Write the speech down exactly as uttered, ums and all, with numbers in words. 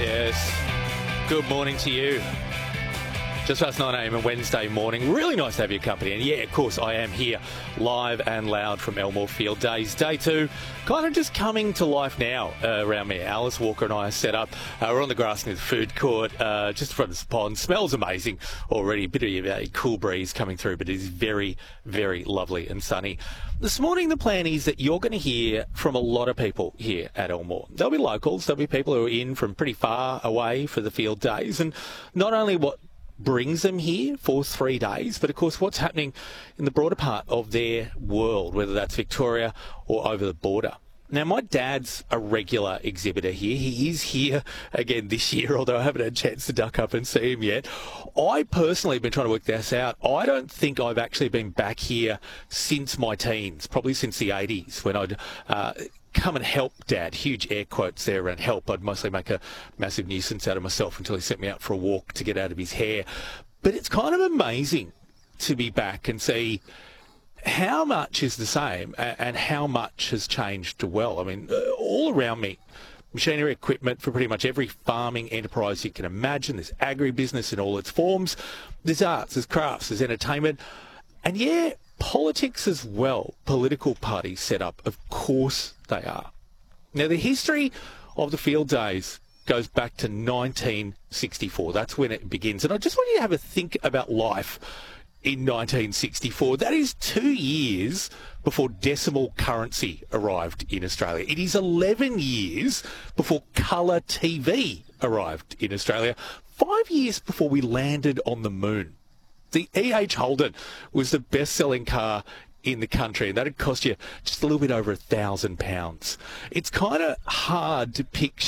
Yes. Good morning to you. Just past nine a m on Wednesday morning. Really nice to have your company. And yeah, of course, I am here live and loud from Elmore Field Days. Day two, kind of just coming to life now uh, around me. Alice Walker and I are set up. Uh, we're on the grass near the food court, uh, just in front of this pond. Smells amazing already. A bit of a cool breeze coming through, but it is very, very lovely and sunny. This morning, the plan is that you're going to hear from a lot of people here at Elmore. There'll be locals. There'll be people who are in from pretty far away for the field days. And not only what brings them here for three days, but of course what's happening in the broader part of their world, whether that's Victoria or over the border. Now, my dad's a regular exhibitor here. He is here again this year, although I haven't had a chance to duck up and see him yet. I personally have been trying to work this out. I don't think I've actually been back here since my teens, probably since the eighties, when I'd uh, come and help Dad. Huge air quotes there around help. I'd mostly make a massive nuisance out of myself until he sent me out for a walk to get out of his hair. But it's kind of amazing to be back and see how much is the same and how much has changed to well. I mean, all around me, machinery, equipment for pretty much every farming enterprise you can imagine. There's agribusiness in all its forms. There's arts, there's crafts, there's entertainment. And yeah, politics as well. Political parties set up. Of course they are. Now, the history of the field days goes back to nineteen sixty-four. That's when it begins. And I just want you to have a think about life in nineteen sixty-four. That is two years before decimal currency arrived in Australia. It is eleven years before colour T V arrived in Australia. Five years before we landed on the moon. The E H Holden was the best-selling car in the country, and that would cost you just a little bit over a thousand pounds. It's kind of hard to picture